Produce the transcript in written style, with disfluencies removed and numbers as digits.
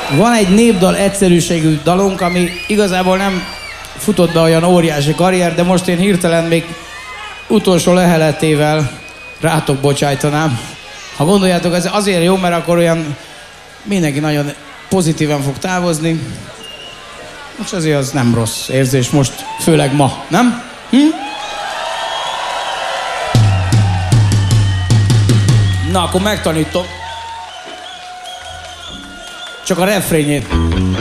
Van egy népdal egyszerűségű dalunk, ami igazából nem futott be olyan óriási karrier, de most én hirtelen még utolsó leheletével rátok bocsájtanám. Ha gondoljátok, ez azért jó, mert akkor olyan mindenki nagyon pozitívan fog távozni. És azért az nem rossz érzés most, főleg ma, nem? Na, akkor megtanítom. Csak a refrényét.